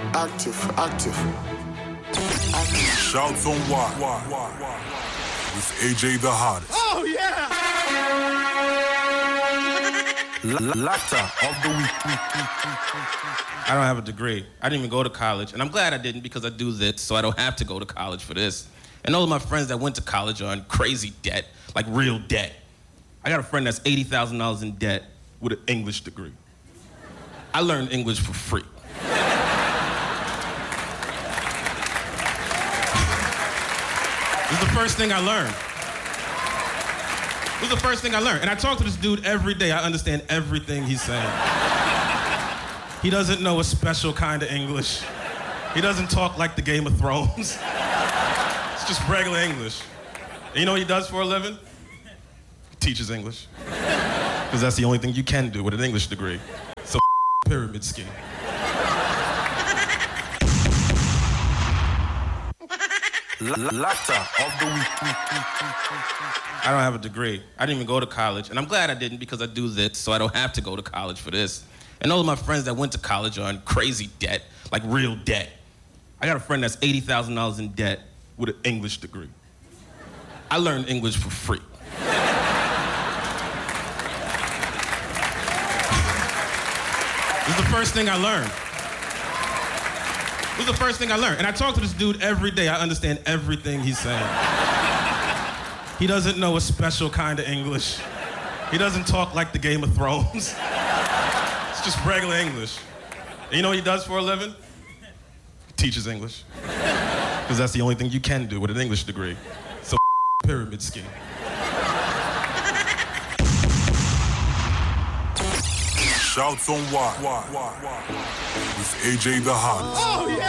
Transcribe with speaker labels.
Speaker 1: Active.
Speaker 2: Shouts on why. With AJ the hottest.
Speaker 1: Oh yeah!
Speaker 2: Laughter of the week.
Speaker 3: I don't have a degree. I didn't even go to college, and I'm glad I didn't because I do this, so I don't have to go to college for this. And all of my friends that went to college are in crazy debt, like real debt. I got a friend that's $80,000 in debt with an English degree. I learned English for free. This is the first thing I learned. And I talk to this dude every day. I understand everything he's saying. He doesn't know a special kind of English. He doesn't talk like the Game of Thrones. It's just regular English. And you know what he does for a living? He teaches English. Because that's the only thing you can do with an English degree. So pyramid scheme.
Speaker 2: Laughter of the week.
Speaker 3: I don't have a degree. I didn't even go to college, and I'm glad I didn't because I do this, so I don't have to go to college for this. And all of my friends that went to college are in crazy debt, like real debt. I got a friend that's $80,000 in debt with an English degree. I learned English for free. This is the first thing I learned. And I talk to this dude every day. I understand everything he's saying. He doesn't know a special kind of English. He doesn't talk like the Game of Thrones. It's just regular English. And you know what he does for a living? He teaches English. Because that's the only thing you can do with an English degree. So pyramid scheme.
Speaker 2: Shouts on why. With AJ the hottest.
Speaker 1: Oh yeah!